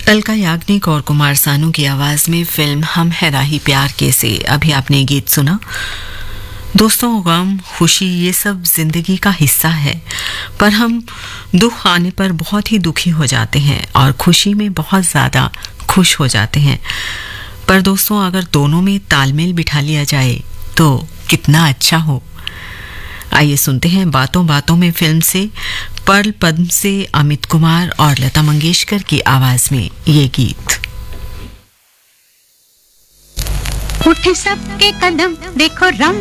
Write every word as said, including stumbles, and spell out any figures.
अलका याग्निक और कुमार सानू की आवाज में फिल्म हम है राही प्यार के से अभी आपने गीत सुना। दोस्तों, गम, खुशी ये सब जिंदगी का हिस्सा है, पर हम दुख आने पर बहुत ही दुखी हो जाते हैं और खुशी में बहुत ज़्यादा खुश हो जाते हैं। पर दोस्तों, अगर दोनों में तालमेल बिठा लिया जाए तो कितना अच्छा हो। आइए सुनते हैं बातों बातों में फिल्म से पर्ल पद्म से अमित कुमार और लता मंगेशकर की आवाज में ये गीत। उठे सबके कदम, देखो रंग